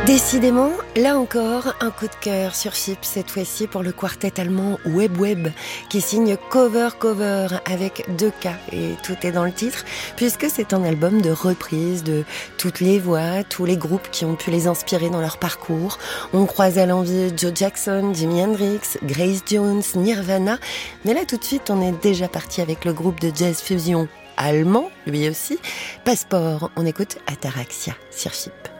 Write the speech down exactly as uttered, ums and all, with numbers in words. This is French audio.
Décidément, là encore, un coup de cœur sur Chyp, cette fois-ci pour le quartet allemand Web Web, qui signe Cover Cover avec deux K, et tout est dans le titre, puisque c'est un album de reprise de toutes les voix, tous les groupes qui ont pu les inspirer dans leur parcours. On croise à l'envie Joe Jackson, Jimi Hendrix, Grace Jones, Nirvana, mais là tout de suite on est déjà parti avec le groupe de jazz fusion allemand, lui aussi. Passeport, on écoute Ataraxia sur Chyp.